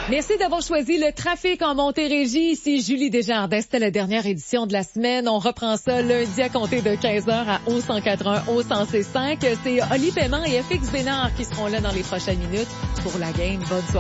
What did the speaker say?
Merci d'avoir choisi le trafic en Montérégie. Ici Julie Desjardins. C'était la dernière édition de la semaine. On reprend ça lundi à compter de 15h à O181, O105. C'est Oli Paiement et FX Bénard qui seront là dans les prochaines minutes pour la game. Bonne soirée.